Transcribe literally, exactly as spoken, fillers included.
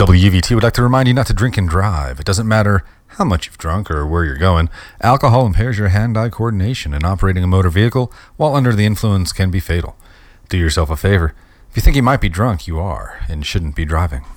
W U V T would like to remind you not to drink and drive. It doesn't matter how much you've drunk or where you're going. Alcohol impairs your hand-eye coordination, and operating a motor vehicle while under the influence can be fatal. Do yourself a favor. If you think you might be drunk, you are, and shouldn't be driving.